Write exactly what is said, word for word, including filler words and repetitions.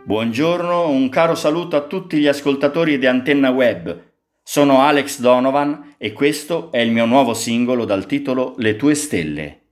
Buongiorno, un caro saluto a tutti gli ascoltatori di Antenna Web. Sono Alex Donovan e questo è il mio nuovo singolo dal titolo Le tue stelle.